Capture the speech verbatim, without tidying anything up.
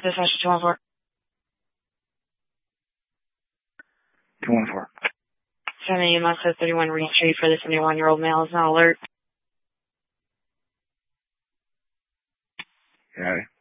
Dispatch two one four. two one four. seventy Mazda thirty-one retrieve for the seventy-one-year-old male is not alert. Got it.